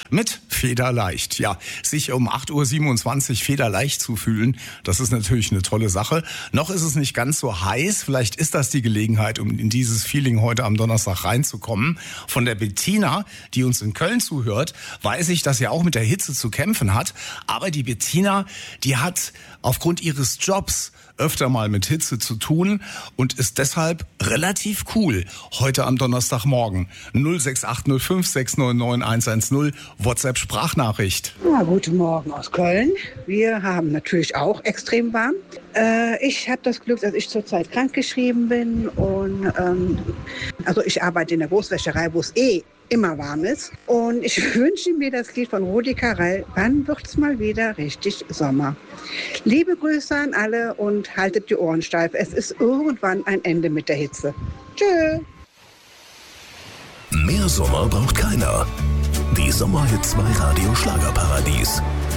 mit Federleicht. Ja, sich um 8.27 Uhr federleicht zu fühlen, das ist natürlich eine tolle Sache. Noch ist es nicht ganz so heiß. Vielleicht ist das die Gelegenheit, um in dieses Feeling heute am Donnerstag reinzukommen. Von der Bettina, die uns in Köln zuhört, weiß ich, dass sie auch mit der Hitze zu kämpfen hat. Aber die Bettina, die hat aufgrund ihres Jobs öfter mal mit Hitze zu tun und ist deshalb relativ cool heute am Donnerstagmorgen. 06805 699 110 WhatsApp-Sprachnachricht. Ja, guten Morgen aus Köln. Wir haben natürlich auch extrem warm. Ich habe das Glück, dass ich zurzeit krankgeschrieben bin und also ich arbeite in der Großwäscherei, wo es immer warm ist. Und ich wünsche mir das Lied von Rudi Carrell, wann wird's mal wieder richtig Sommer? Liebe Grüße an alle und haltet die Ohren steif. Es ist irgendwann ein Ende mit der Hitze. Tschö. Mehr Sommer braucht keiner. Die Sommerhits bei Radio Schlagerparadies.